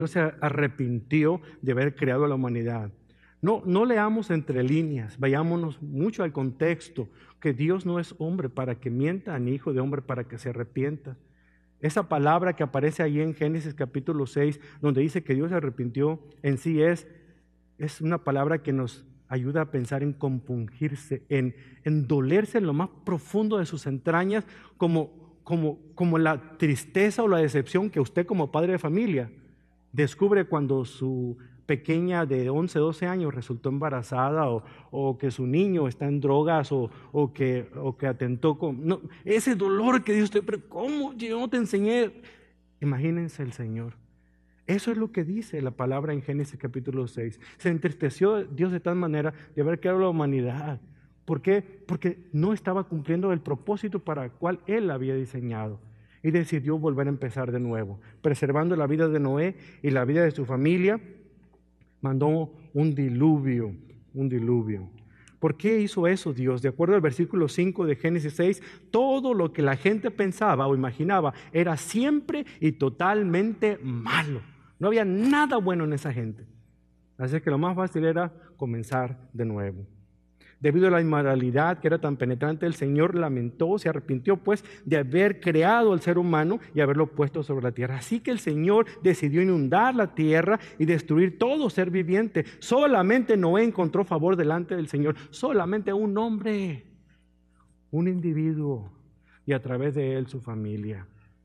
se arrepintió de haber creado a la humanidad. No leamos entre líneas, vayámonos mucho al contexto, que Dios no es hombre para que mienta, ni hijo de hombre para que se arrepienta. Esa palabra que aparece ahí en Génesis capítulo 6, donde dice que Dios se arrepintió, en sí es una palabra que nos ayuda a pensar en compungirse, en dolerse en lo más profundo de sus entrañas, como la tristeza o la decepción que usted como padre de familia descubre cuando su pequeña de 11, 12 años resultó embarazada, o que su niño está en drogas, o que atentó con... No, ese dolor que dice usted, pero ¿cómo? Yo no te enseñé. Imagínense el Señor. Eso es lo que dice la palabra en Génesis capítulo 6. Se entristeció Dios de tal manera de haber creado la humanidad. ¿Por qué? Porque no estaba cumpliendo el propósito para el cual Él la había diseñado. Y decidió volver a empezar de nuevo, preservando la vida de Noé y la vida de su familia. Mandó un diluvio. ¿Por qué hizo eso Dios? De acuerdo al versículo 5 de Génesis 6, todo lo que la gente pensaba o imaginaba era siempre y totalmente malo. No había nada bueno en esa gente. Así que lo más fácil era comenzar de nuevo. Debido a la inmoralidad que era tan penetrante, el Señor lamentó, se arrepintió pues de haber creado al ser humano y haberlo puesto sobre la tierra. Así que el Señor decidió inundar la tierra y destruir todo ser viviente. Solamente Noé encontró favor delante del Señor. Solamente un hombre, un individuo, y a través de él su familia.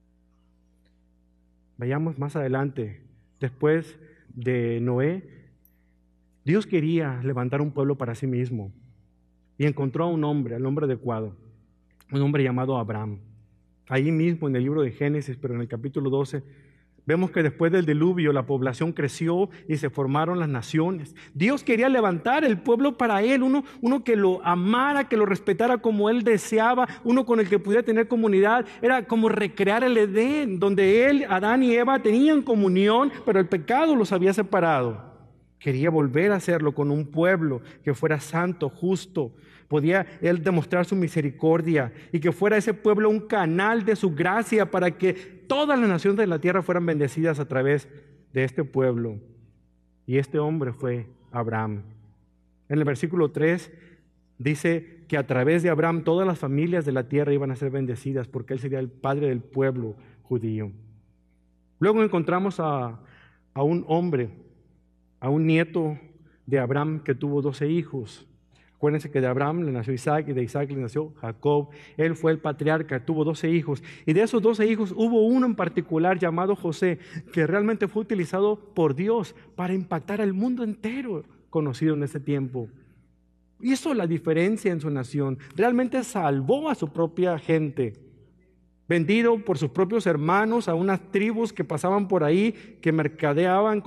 Vayamos más adelante. Después de Noé, Dios quería levantar un pueblo para sí mismo. Y encontró a un hombre, al hombre adecuado, un hombre llamado Abraham. Ahí mismo en el libro de Génesis, pero en el capítulo 12, vemos que después del diluvio la población creció y se formaron las naciones. Dios quería levantar el pueblo para Él, uno que lo amara, que lo respetara como Él deseaba, uno con el que pudiera tener comunidad. Era como recrear el Edén, donde Él, Adán y Eva tenían comunión, pero el pecado los había separado. Quería volver a hacerlo con un pueblo que fuera santo, justo. Podía Él demostrar su misericordia y que fuera ese pueblo un canal de su gracia para que todas las naciones de la tierra fueran bendecidas a través de este pueblo. Y este hombre fue Abraham. En el versículo 3 dice que a través de Abraham todas las familias de la tierra iban a ser bendecidas porque él sería el padre del pueblo judío. Luego encontramos a un hombre, a un nieto de Abraham que tuvo 12 hijos. Acuérdense que de Abraham le nació Isaac y de Isaac le nació Jacob. Él fue el patriarca, tuvo 12 hijos. Y de esos 12 hijos hubo uno en particular llamado José, que realmente fue utilizado por Dios para impactar al mundo entero conocido en ese tiempo. Hizo la diferencia en su nación. Realmente salvó a su propia gente. Vendido por sus propios hermanos a unas tribus que pasaban por ahí, que mercadeaban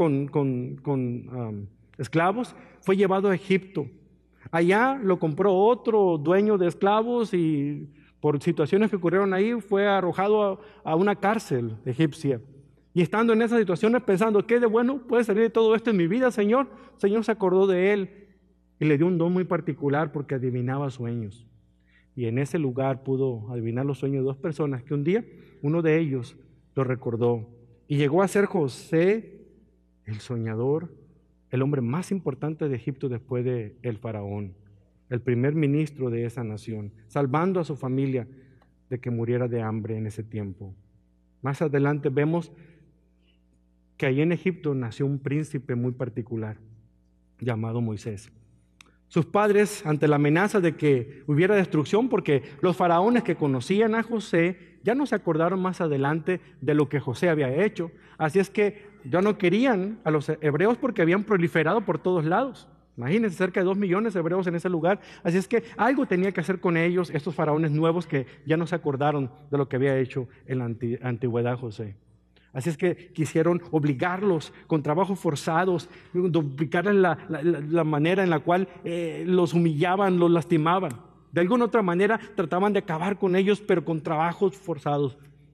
con esclavos, fue llevado a Egipto. Allá lo compró otro dueño de esclavos y por situaciones que ocurrieron ahí fue arrojado a una cárcel egipcia. Y estando en esas situaciones pensando, ¿qué de bueno puede salir de todo esto en mi vida, Señor? El Señor se acordó de él y le dio un don muy particular porque adivinaba sueños. Y en ese lugar pudo adivinar los sueños de dos personas que un día uno de ellos lo recordó. Y llegó a ser José, el soñador, el hombre más importante de Egipto después de el faraón, el primer ministro de esa nación, salvando a su familia de que muriera de hambre en ese tiempo. Más adelante vemos que allí en Egipto nació un príncipe muy particular llamado Moisés. Sus padres, ante la amenaza de que hubiera destrucción, porque los faraones que conocían a José ya no se acordaron más adelante de lo que José había hecho. Así es que ya no querían a los hebreos porque habían proliferado por todos lados. Imagínense, cerca de 2 millones de hebreos en ese lugar. Así es que algo tenía que hacer con ellos, estos faraones nuevos que ya no se acordaron de lo que había hecho en la antigüedad José. Así es que quisieron obligarlos con trabajos forzados, duplicarles la manera en la cual los humillaban, los lastimaban. De alguna otra manera trataban de acabar con ellos, pero con trabajos forzados.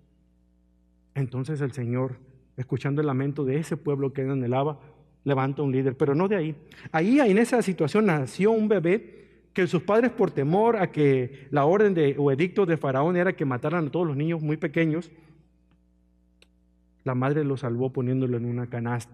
Entonces el Señor, escuchando el lamento de ese pueblo que él anhelaba, levanta un líder, pero no de ahí. Ahí en esa situación nació un bebé que sus padres, por temor a que la orden o edicto de Faraón era que mataran a todos los niños muy pequeños, La madre lo salvó poniéndolo en una canasta.